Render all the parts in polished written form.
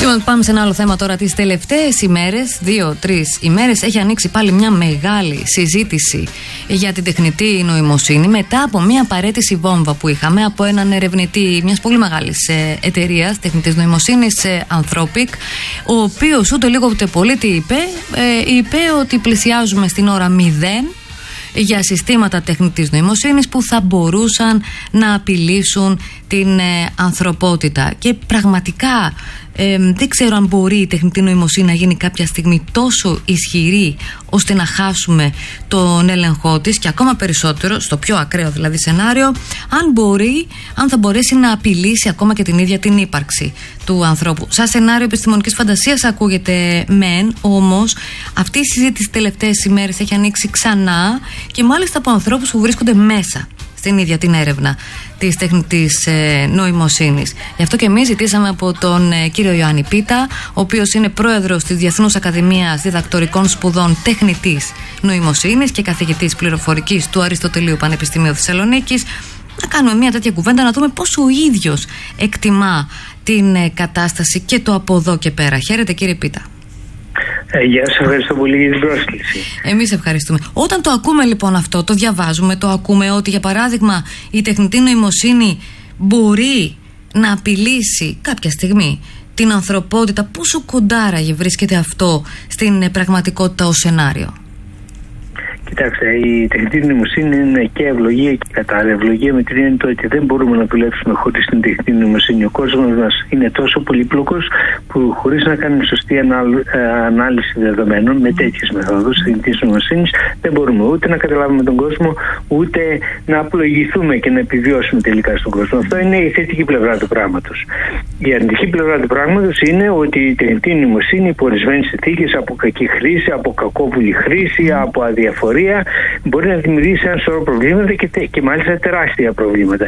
Λοιπόν, πάμε σε ένα άλλο θέμα τώρα. Τις τελευταίες ημέρες, 2-3 ημέρες, έχει ανοίξει πάλι μια μεγάλη συζήτηση για την τεχνητή νοημοσύνη μετά από μια παραίτηση βόμβα που είχαμε από έναν ερευνητή μιας πολύ μεγάλης εταιρείας τεχνητής νοημοσύνης, Anthropic, ο οποίος ούτε λίγο ούτε πολύ τι είπε ότι πλησιάζουμε στην ώρα 0 για συστήματα τεχνητής νοημοσύνης που θα μπορούσαν να απειλήσουν την ανθρωπότητα. Και πραγματικά δεν ξέρω αν μπορεί η τεχνητή νοημοσύνη να γίνει κάποια στιγμή τόσο ισχυρή ώστε να χάσουμε τον έλεγχό της, και ακόμα περισσότερο, στο πιο ακραίο δηλαδή σενάριο, αν θα μπορέσει να απειλήσει ακόμα και την ίδια την ύπαρξη του ανθρώπου. Σαν σενάριο επιστημονικής φαντασίας ακούγεται μεν, όμως αυτή η συζήτηση τις τελευταίες ημέρες έχει ανοίξει ξανά, και μάλιστα από ανθρώπους που βρίσκονται μέσα στην ίδια την έρευνα της τεχνητής νοημοσύνης. Γι' αυτό και εμείς ζητήσαμε από τον κύριο Ιωάννη Πίτα, ο οποίος είναι πρόεδρος της Διεθνούς Ακαδημίας Διδακτορικών Σπουδών Τεχνητής Νοημοσύνης και καθηγητής πληροφορικής του Αριστοτελείου Πανεπιστημίου Θεσσαλονίκης, να κάνουμε μια τέτοια κουβέντα, να δούμε πώς ο ίδιος εκτιμά την κατάσταση και το από εδώ και πέρα. Χαίρετε, κύριε Πίτα. Γεια σας, ευχαριστώ πολύ για την πρόσκληση. Εμείς ευχαριστούμε. Όταν το ακούμε λοιπόν αυτό, το διαβάζουμε, το ακούμε ότι για παράδειγμα η τεχνητή νοημοσύνη μπορεί να απειλήσει κάποια στιγμή την ανθρωπότητα, πόσο κοντάραγε βρίσκεται αυτό στην πραγματικότητα ως σενάριο? Κοιτάξτε, η τεχνητή νοημοσύνη είναι και ευλογία και κατάρα. Ευλογία με την έννοια ότι δεν μπορούμε να δουλέψουμε χωρίς την τεχνητή νοημοσύνη. Ο κόσμος μας είναι τόσο πολύπλοκος που χωρίς να κάνουμε σωστή ανάλυση δεδομένων με τέτοιες μεθόδους τεχνητής νοημοσύνης δεν μπορούμε ούτε να καταλάβουμε τον κόσμο, ούτε να απλοηγηθούμε και να επιβιώσουμε τελικά στον κόσμο. Αυτό είναι η θετική πλευρά του πράγματος. Η αρνητική πλευρά του πράγματος είναι ότι η τεχνητή νοημοσύνη υπό ορισμένες συνθήκες, από κακή χρήση, από κακόβουλη χρήση, από αδιαφορία, μπορεί να δημιουργήσει ένα σωρό προβλήματα και μάλιστα τεράστια προβλήματα,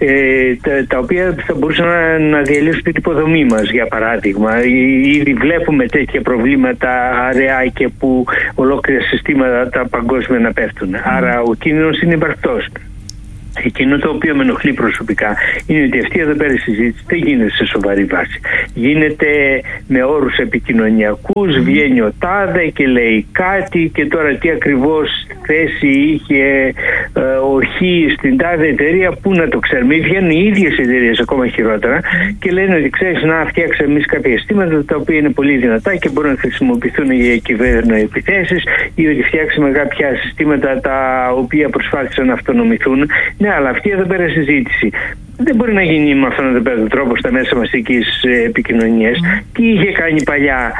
τα οποία θα μπορούσαν να διαλύσουν την υποδομή μας, για παράδειγμα. Ήδη βλέπουμε τέτοια προβλήματα αραιά και που ολόκληρα συστήματα τα παγκόσμια να πέφτουν. Άρα ο κίνδυνος είναι υπαρκτός. Εκείνο το οποίο με ενοχλεί προσωπικά είναι ότι αυτή εδώ πέρα η συζήτηση δεν γίνεται σε σοβαρή βάση. Γίνεται με όρους επικοινωνιακούς, βγαίνει ο τάδε και λέει κάτι, και τώρα τι ακριβώς θέση είχε ο Χ στην τάδε εταιρεία, πού να το ξέρουμε. Βγαίνουν οι ίδιες εταιρείες ακόμα χειρότερα και λένε ότι ξέρεις, να φτιάξουμε εμείς κάποια συστήματα τα οποία είναι πολύ δυνατά και μπορούν να χρησιμοποιηθούν για κυβερνοεπιθέσεις, ή ότι φτιάξουμε κάποια συστήματα τα οποία προσπάθησαν να αυτονομηθούν. Ναι, αλλά αυτή εδώ πέρα συζήτηση δεν μπορεί να γίνει με αυτόν εδώ πέρα τον τρόπο στα μέσα μαζικής επικοινωνίας. Τι είχε κάνει παλιά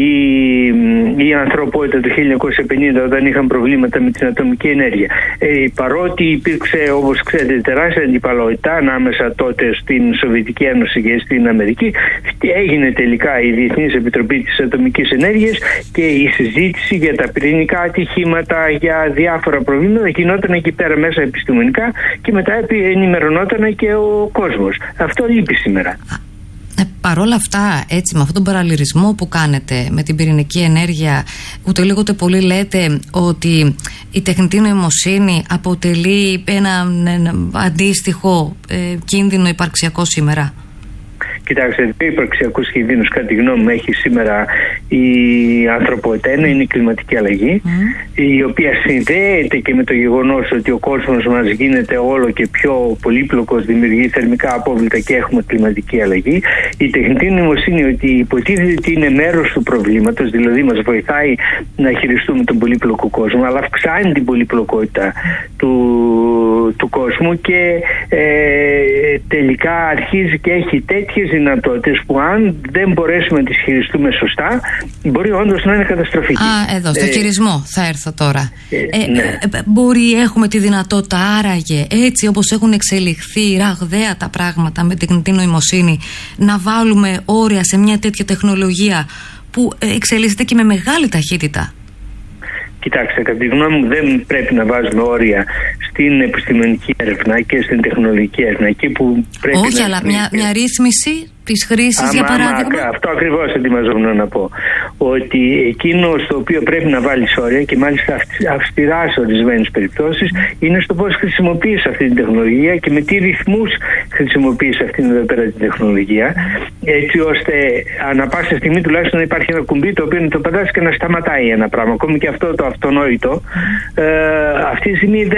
η ανθρωπότητα το 1950 όταν είχαν προβλήματα με την ατομική ενέργεια? Παρότι υπήρξε, όπως ξέρετε, τεράστια αντιπαλότητα ανάμεσα τότε στην Σοβιετική Ένωση και στην Αμερική, έγινε τελικά η Διεθνής Επιτροπή της Ατομικής Ενέργειας και η συζήτηση για τα πυρηνικά ατυχήματα, για διάφορα προβλήματα γινόταν εκεί πέρα μέσα επιστημονικά και μετά ενημερωνόταν και ο κόσμος. Αυτό λείπει σήμερα. Παρόλα αυτά, έτσι, με αυτόν τον παραλληλισμό που κάνετε με την πυρηνική ενέργεια, ούτε λίγο ούτε πολύ λέτε ότι η τεχνητή νοημοσύνη αποτελεί ένα αντίστοιχο κίνδυνο υπαρξιακό σήμερα? Κοιτάξτε, τι υπαρξιακούς κινδύνους κατά τη γνώμη μου έχει σήμερα η ανθρωπότητα? Ένα είναι η κλιματική αλλαγή, η οποία συνδέεται και με το γεγονός ότι ο κόσμος μας γίνεται όλο και πιο πολύπλοκος, δημιουργεί θερμικά απόβλητα και έχουμε κλιματική αλλαγή. Η τεχνητή νοημοσύνη, ότι υποτίθεται ότι είναι μέρος του προβλήματος, δηλαδή μας βοηθάει να χειριστούμε τον πολύπλοκο κόσμο, αλλά αυξάνει την πολυπλοκότητα του κόσμου και τελικά αρχίζει και έχει τέτοιες δυνατότητες που αν δεν μπορέσουμε να τις χειριστούμε σωστά, μπορεί όντως να είναι καταστροφική. Εδώ στο χειρισμό θα έρθω τώρα. Έχουμε τη δυνατότητα άραγε, έτσι όπως έχουν εξελιχθεί ραγδαία τα πράγματα με την τεχνητή νοημοσύνη, να βάλουμε όρια σε μια τέτοια τεχνολογία που εξελίσσεται και με μεγάλη ταχύτητα? Κοιτάξτε, κατά τη γνώμη μου δεν πρέπει να βάζουμε όρια στην επιστημονική έρευνα και στην τεχνολογική έρευνα. Εκεί που πρέπει αλλά μια ρύθμιση της χρήσης, για παράδειγμα. Αυτό ακριβώς ετοιμαζόμουν να πω. ότι εκείνο στο οποίο πρέπει να βάλεις όρια, και μάλιστα αυστηρά σε ορισμένες περιπτώσεις, είναι στο πώς χρησιμοποιείς αυτή την τεχνολογία και με τι ρυθμούς χρησιμοποιείς αυτήν εδώ πέρα την τεχνολογία, έτσι ώστε ανά πάσα στιγμή τουλάχιστον να υπάρχει ένα κουμπί το οποίο να το πατάς και να σταματάει ένα πράγμα. Ακόμη και αυτό το αυτονόητο αυτή τη στιγμή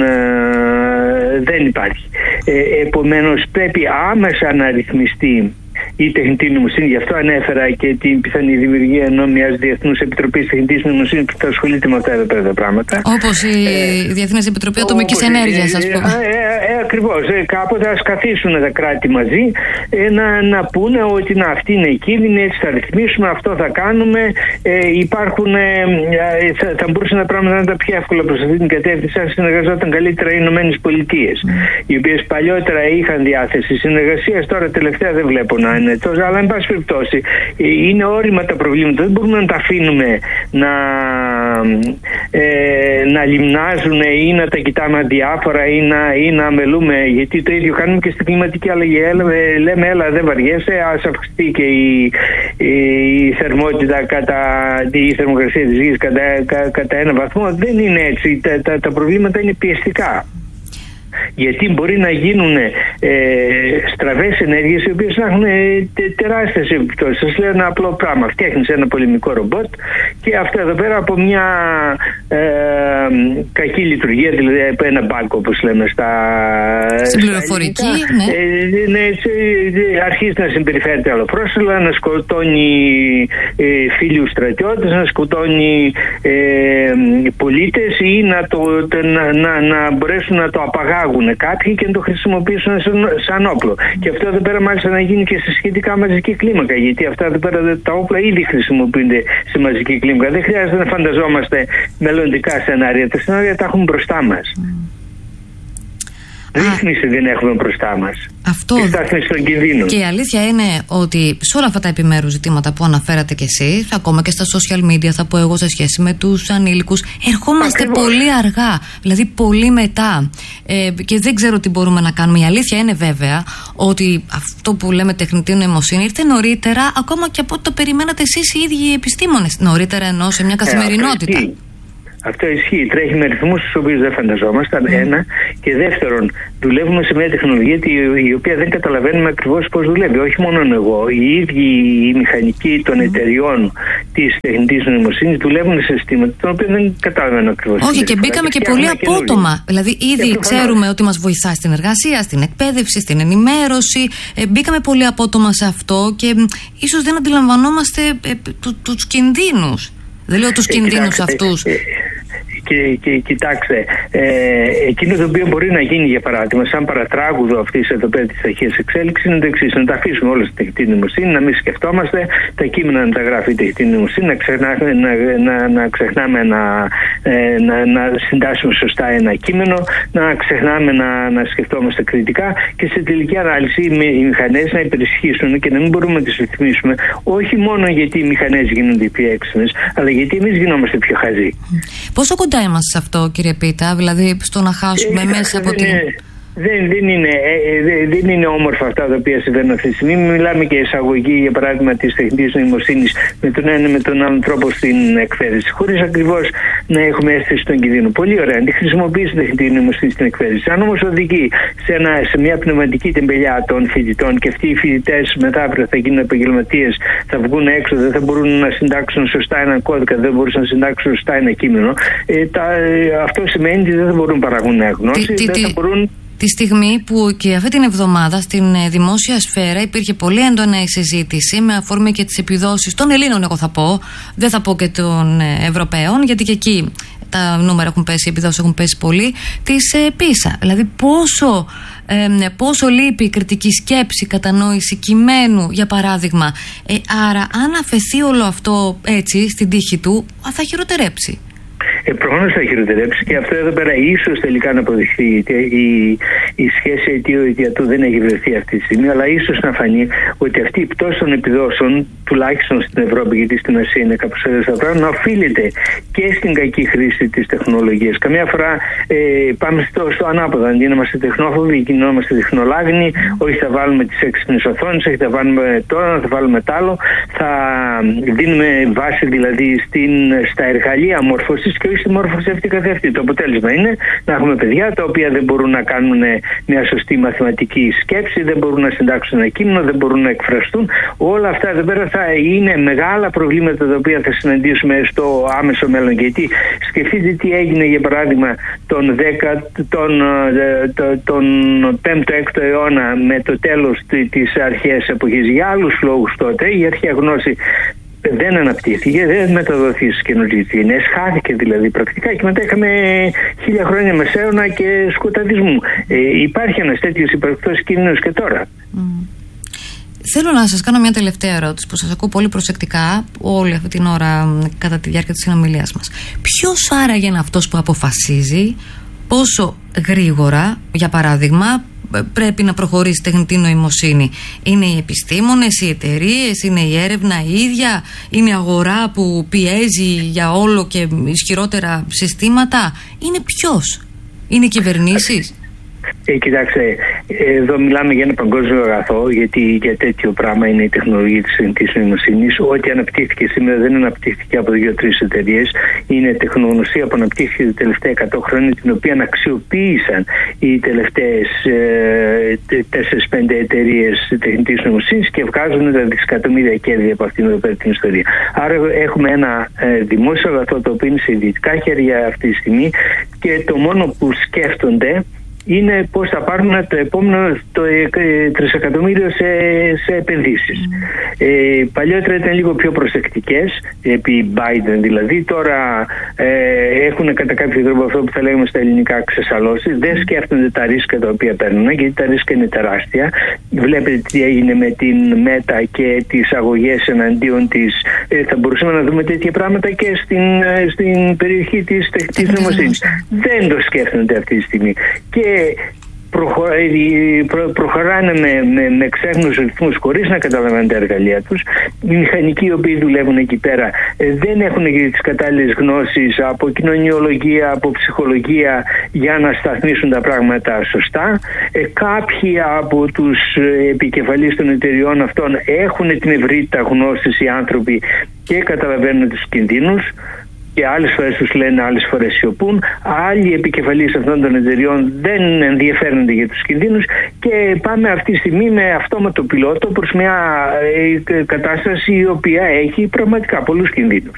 δεν υπάρχει. Επομένως πρέπει άμεσα να ρυθμιστεί η τεχνητή νοημοσύνη. Γι' αυτό ανέφερα και την πιθανή δημιουργία μιας Διεθνούς Επιτροπής Τεχνητής Νοημοσύνης που θα ασχολείται με αυτά εδώ πέρα τα πράγματα. Όπως η Διεθνής Επιτροπή Ατομικής Ενέργειας, ας πούμε. Ακριβώς. Κάποτε ας καθίσουν τα κράτη μαζί να πούνε ότι αυτή είναι η κίνδυνη, έτσι θα ρυθμίσουμε, αυτό θα κάνουμε. Θα μπορούσαν τα πράγματα να είναι πιο εύκολα προς αυτή την κατεύθυνση αν συνεργαζόταν καλύτερα οι Ηνωμένες Πολιτείες, οι οποίες παλιότερα είχαν διάθεση συνεργασίας, τώρα τελευταία δεν βλέπω να είναι τόσο, αλλά εν πάση περιπτώσει είναι όρημα τα προβλήματα. Δεν μπορούμε να τα αφήνουμε να λιμνάζουν ή να τα κοιτάμε αδιάφορα ή να αμελούμε, γιατί το ίδιο κάνουμε και στην κλιματική αλλαγή. Λέμε έλα δεν βαριέσαι, ας αυξηθεί και η θερμότητα η θερμοκρασία της γης κατά 1 βαθμό. Δεν είναι έτσι. Τα προβλήματα είναι πιεστικά. Γιατί μπορεί να γίνουν στραβές ενέργειες οι οποίες να έχουν τεράστιες επιπτώσεις. Σας λέω ένα απλό πράγμα. Φτιάχνεις ένα πολεμικό ρομπότ και αυτό εδώ πέρα από μια κακή λειτουργία, δηλαδή από ένα bug όπως λέμε στην πληροφορική, αρχίζει να συμπεριφέρεται αλλοπρόσελα, να σκοτώνει φίλους στρατιώτες, να σκοτώνει πολίτες ή να μπορέσουν να το απαγάγουν κάποιοι και να το χρησιμοποιήσουν σαν όπλο. Και αυτό εδώ πέρα μάλιστα να γίνει και σε σχετικά μαζική κλίμακα, γιατί αυτά εδώ πέρα τα όπλα ήδη χρησιμοποιούνται σε μαζική κλίμακα. Δεν χρειάζεται να φανταζόμαστε μελλοντικά σενάρια. Τα σενάρια τα έχουμε μπροστά μας. Ρύθμιση δεν έχουμε μπροστά μας. Αυτό. Και η αλήθεια είναι ότι σε όλα αυτά τα επιμέρους ζητήματα που αναφέρατε κι εσείς, ακόμα και στα social media, θα πω εγώ, σε σχέση με τους ανήλικους, ερχόμαστε πολύ αργά, δηλαδή πολύ μετά. Και δεν ξέρω τι μπορούμε να κάνουμε. Η αλήθεια είναι βέβαια ότι αυτό που λέμε τεχνητή νοημοσύνη ήρθε νωρίτερα, ακόμα και από ό,τι το περιμένατε εσείς οι ίδιοι οι επιστήμονες. Νωρίτερα εννοώ σε μια καθημερινότητα. Αυτό ισχύει. Τρέχει με ρυθμούς στους οποίους δεν φανταζόμασταν. Ένα. Και δεύτερον, δουλεύουμε σε μια τεχνολογία η οποία δεν καταλαβαίνουμε ακριβώς πώς δουλεύει. Όχι μόνο εγώ. Οι ίδιοι οι μηχανικοί των εταιριών της τεχνητής νοημοσύνης δουλεύουν σε συστήματα τα οποία δεν καταλαβαίνουν ακριβώς. Όχι, και μπήκαμε και πολύ απότομα. Δηλαδή, ήδη ξέρουμε ότι μας βοηθά στην εργασία, στην εκπαίδευση, στην ενημέρωση. Μπήκαμε πολύ απότομα σε αυτό και ίσως δεν αντιλαμβανόμαστε τους κινδύνους. Δεν λέω τους κινδύνους αυτούς. Και κοιτάξτε, εκείνο το οποίο μπορεί να γίνει για παράδειγμα, σαν παρατράγουδο αυτή εδώ πέρα τη ταχεία εξέλιξη, είναι το εξής: να τα αφήσουμε όλα στη τεχνητή νοημοσύνη, να μην σκεφτόμαστε, τα κείμενα να τα γράφει η τεχνητή νοημοσύνη, να ξεχνάμε να συντάσσουμε σωστά ένα κείμενο, να ξεχνάμε να σκεφτόμαστε κριτικά και σε τελική ανάλυση οι μηχανές να υπερισχύσουν και να μην μπορούμε να τις ρυθμίσουμε, όχι μόνο γιατί οι μηχανές γίνονται πιο έξυπνες, αλλά γιατί εμείς γινόμαστε πιο χαζοί. Πόσο κοντά είμαστε σε αυτό, κύριε Πίτα, δηλαδή στο να χάσουμε μέσα από την... Δεν είναι όμορφα αυτά τα οποία συμβαίνουν αυτή τη στιγμή. Μιλάμε και εισαγωγή, για παράδειγμα, της τεχνητής νοημοσύνης με τον ένα με τον άλλον τρόπο στην εκπαίδευση, χωρίς ακριβώς να έχουμε αίσθηση των κινδύνων. Πολύ ωραία. Αντί χρησιμοποιήσει την τεχνητή νοημοσύνη στην εκπαίδευση. Αν όμως οδηγεί σε μια πνευματική τεμπελιά των φοιτητών και αυτοί οι φοιτητές μετά αύριο θα γίνουν επαγγελματίες, θα βγουν έξω, δεν θα μπορούν να συντάξουν σωστά έναν κώδικα, δεν μπορούν να συντάξουν σωστά ένα κείμενο, αυτό σημαίνει ότι δεν θα μπορούν να παραγούν νέα γνώση, δεν θα μπορούν. Τη στιγμή που και αυτή την εβδομάδα στην δημόσια σφαίρα υπήρχε πολύ έντονα η συζήτηση με αφορμή και τις επιδόσεις των Ελλήνων, εγώ θα πω, δεν θα πω και των Ευρωπαίων, γιατί και εκεί τα νούμερα έχουν πέσει, οι επιδόσεις έχουν πέσει πολύ, της PISA. Δηλαδή πόσο λείπει η κριτική σκέψη, κατανόηση κειμένου, για παράδειγμα. Άρα αν αφαιθεί όλο αυτό έτσι στην τύχη του, θα χειροτερέψει. Προφανώς θα χειροτερέψει, και αυτό εδώ πέρα ίσως τελικά να αποδειχθεί. Η σχέση αιτίου-αιτιατού δεν έχει βρεθεί αυτή τη στιγμή, αλλά ίσως να φανεί ότι αυτή η πτώση των επιδόσεων, τουλάχιστον στην Ευρώπη, γιατί στην Ασία είναι κάπως αλλιώς τα πράγματα, να οφείλεται και στην κακή χρήση της τεχνολογίας. Καμιά φορά πάμε στο ανάποδο. Αντί να είμαστε τεχνόφοβοι, γινόμαστε τεχνολάγνοι. Όχι, θα βάλουμε τις έξυπνες οθόνες, όχι, θα βάλουμε τώρα, θα βάλουμε τ' άλλο. Θα δίνουμε βάση δηλαδή στα εργαλεία μόρφωσης και όχι στη μόρφωση αυτή καθ' αυτή. Το αποτέλεσμα είναι να έχουμε παιδιά τα οποία δεν μπορούν να κάνουν μια σωστή μαθηματική σκέψη, δεν μπορούν να συντάξουν ένα κείμενο, δεν μπορούν να εκφραστούν. Όλα αυτά εδώ πέρα θα είναι μεγάλα προβλήματα τα οποία θα συναντήσουμε στο άμεσο μέλλον. Γιατί σκεφτείτε τι έγινε για παράδειγμα τον 5ο-6ο αιώνα με το τέλος της αρχαίας εποχής. Για άλλους λόγους τότε η αρχαία γνώση δεν αναπτύχθηκε, δεν μεταδοθεί στις καινούργιες γενιές, χάθηκε δηλαδή πρακτικά, και μετά είχαμε 1000 χρόνια μεσαίωνα και σκοταδισμού. Υπάρχει ένας τέτοιος υπαρκτός κίνδυνος και τώρα. Θέλω να σας κάνω μια τελευταία ερώτηση που σας ακούω πολύ προσεκτικά όλη αυτή την ώρα κατά τη διάρκεια της συνομιλίας μας. Ποιος άραγε είναι αυτός που αποφασίζει πόσο γρήγορα, για παράδειγμα, πρέπει να προχωρήσει η τεχνητή νοημοσύνη? Είναι οι επιστήμονες, οι εταιρείες, είναι η έρευνα η ίδια, είναι η αγορά που πιέζει για όλο και ισχυρότερα συστήματα? Είναι ποιος? Είναι οι κυβερνήσεις? Κοιτάξτε, εδώ μιλάμε για ένα παγκόσμιο αγαθό, γιατί για τέτοιο πράγμα είναι η τεχνολογία της τεχνητής νοημοσύνης. Ό,τι αναπτύχθηκε σήμερα δεν αναπτύχθηκε από 2-3 εταιρείες. Είναι τεχνογνωσία που αναπτύχθηκε τα τελευταία 100 χρόνια, την οποία αξιοποίησαν οι τελευταίες 4-5 εταιρείες τεχνητής νοημοσύνης και βγάζουν τα δισεκατομμύρια κέρδη από αυτήν εδώ πέρα την ιστορία. Άρα έχουμε ένα δημόσιο αγαθό το οποίο είναι σε ιδιωτικά χέρια αυτή τη στιγμή, και το μόνο που σκέφτονται είναι πώς θα πάρουν το επόμενο τρισεκατομμύριο σε επενδύσεις. Παλιότερα ήταν λίγο πιο προσεκτικές, επί Biden δηλαδή. Τώρα έχουν κατά κάποιο τρόπο αυτό που θα λέγαμε στα ελληνικά ξεσαλώσει. Δεν σκέφτονται τα ρίσκα τα οποία παίρνουν, γιατί τα ρίσκα είναι τεράστια. Βλέπετε τι έγινε με την Meta και τις αγωγές εναντίον της. Θα μπορούσαμε να δούμε τέτοια πράγματα και στην περιοχή της τεχνητής νοημοσύνης. Δεν το σκέφτονται αυτή τη στιγμή. Και προχωράνε με ξέχνους ρυθμούς χωρίς να καταλαβαίνουν τα εργαλεία τους. Οι μηχανικοί οι οποίοι δουλεύουν εκεί πέρα δεν έχουν τις κατάλληλες γνώσεις από κοινωνιολογία, από ψυχολογία για να σταθμίσουν τα πράγματα σωστά. Κάποιοι από τους επικεφαλείς των εταιριών αυτών έχουν την ευρύτητα γνώσης οι άνθρωποι και καταλαβαίνουν τους κινδύνους, και άλλες φορές τους λένε, άλλες φορές σιωπούν. Άλλοι επικεφαλείς αυτών των εταιριών δεν ενδιαφέρονται για τους κινδύνους, και πάμε αυτή τη στιγμή με αυτόματο πιλότο προς μια κατάσταση η οποία έχει πραγματικά πολλούς κινδύνους.